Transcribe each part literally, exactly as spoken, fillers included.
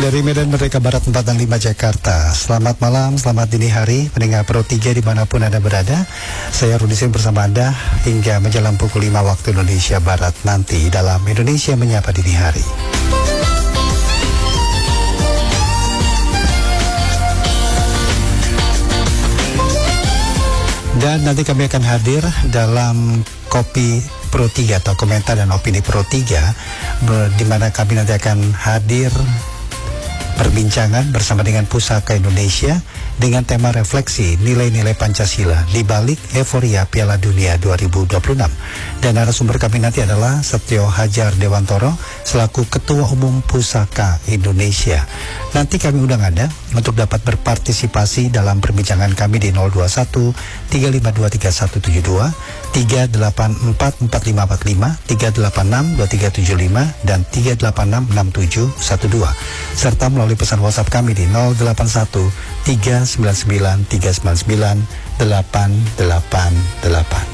Dari Medan Merdeka Barat empat dan lima Jakarta. Selamat malam, selamat dini hari pendengar Pro tiga dimanapun Anda berada. Saya Rudi Sin bersama Anda hingga menjelang pukul lima waktu Indonesia Barat nanti dalam Indonesia Menyapa Dini Hari. Dan nanti kami akan hadir dalam Kopi Pro tiga atau komentar dan opini Pro tiga, di mana kami nanti akan hadir perbincangan bersama dengan Pusaka Indonesia dengan tema refleksi nilai-nilai Pancasila di balik euforia Piala Dunia dua ribu dua puluh enam. Dan narasumber kami nanti adalah Setio Hadjar Dewantoro selaku Ketua Umum Pusaka Indonesia. Nanti kami undang Anda untuk dapat berpartisipasi dalam perbincangan kami di nol dua satu tiga lima dua tiga satu tujuh dua, tiga delapan empat empat lima empat lima, tiga delapan enam dua tiga tujuh lima, dan tiga delapan enam enam tujuh satu dua. Serta melalui pesan WhatsApp kami di nol delapan satu tiga sembilan sembilan tiga sembilan sembilan delapan delapan delapan.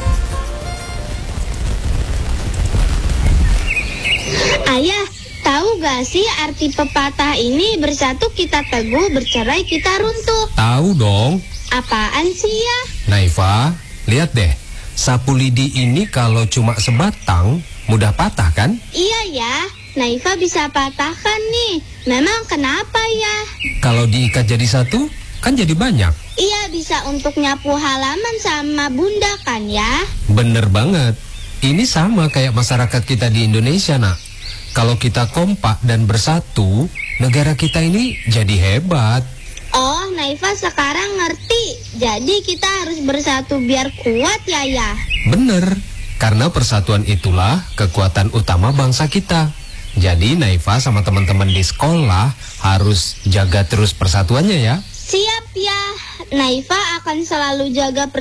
Ayah, tahu gak sih arti pepatah ini, bersatu kita teguh, bercerai kita runtuh? Tahu dong. Apaan sih ya? Naifa, lihat deh. Sapu lidi ini kalau cuma sebatang, mudah patah kan? Iya ya, Naifa bisa patahkan nih. Memang kenapa ya? Kalau diikat jadi satu, kan jadi banyak. Iya, bisa untuk nyapu halaman sama bunda kan ya? Bener banget. Ini sama kayak masyarakat kita di Indonesia, nak. Kalau kita kompak dan bersatu, negara kita ini jadi hebat. Oh, Naifa sekarang ngerti. Jadi kita harus bersatu biar kuat ya ya? Bener, karena persatuan itulah kekuatan utama bangsa kita. Jadi Naifa sama teman-teman di sekolah harus jaga terus persatuannya ya. Siap ya, Naifa akan selalu jaga persatuan.